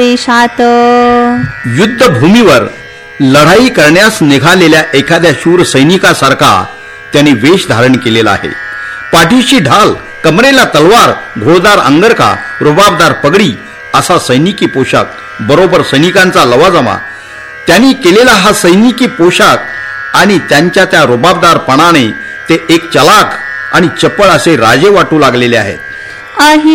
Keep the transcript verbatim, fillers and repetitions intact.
देशात युद्धभूमीवर लढाई करण्यास निघालेल्या एखाद्या शूर सैनिकासारखा त्यांनी वेश धारण केलेला आहे. पाठीशी ढाल, कमरेला तलवार, घोळदार अंगरखा, रुबाबदार पगडी असा सैनिकी पोशाख, बरोबर सैनिकांचा लवाजमा. त्यांनी केलेला हा सैनिकी पोशाख आणि त्यांच्या त्या रुबाबदारपणाने ते एक चलाख आणि चपळ असे राजे वाटू लागलेले आहेत.